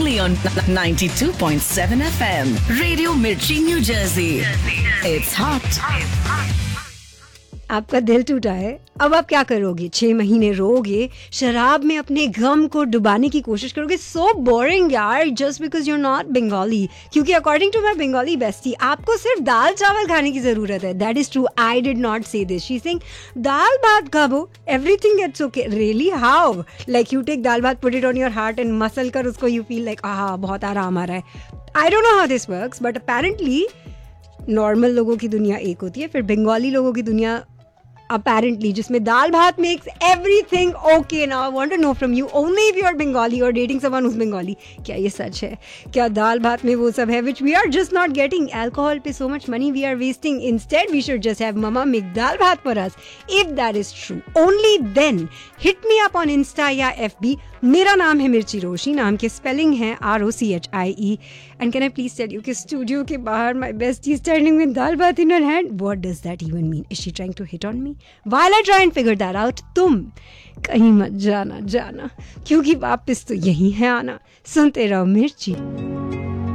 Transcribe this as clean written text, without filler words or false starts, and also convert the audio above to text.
only on 92.7 FM. Radio Mirchi, New Jersey. It's hot. आपका दिल टूटा है, अब आप क्या करोगे? 6 महीने रोगे, शराब में अपने गम को डुबाने की कोशिश करोगे. सो बोरिंग यार, just because you are not Bengali. क्योंकि according to my Bengali bestie, आपको सिर्फ दाल चावल खाने की जरूरत है. That is true, I did not से दिस. शी सेइंग दाल भात खाओ, everything gets okay. Really? How? Like you take दाल भात, put it on your heart and muscle कर उसको, यू फील लाइक आहा बहुत आराम आ रहा है. I don't know how this works, but apparently normal लोगों की दुनिया एक होती है, फिर बंगाली लोगों की दुनिया apparently जिसमें दाल भात makes everything okay. Now I want to know from you, only if you are Bengali or dating someone who's Bengali, क्या ये सच है? क्या दाल भात में वो सब है which we are just not getting? Alcohol पे so much money we are wasting. Instead we should just have mama make दाल भात for us. If that is true, only then hit me up on Insta या FB. मेरा नाम है मिर्ची रोशी, नाम के spelling है ROCHIE. And can I please tell you कि स्टूडियो के बाहर my bestie is standing with दाल भात in her hand. What does that even mean? Is she trying to hit on me? While I try and figure that out, तुम कहीं मत जाना क्योंकि वापस तो यही है आना. सुनते रहो मिर्ची.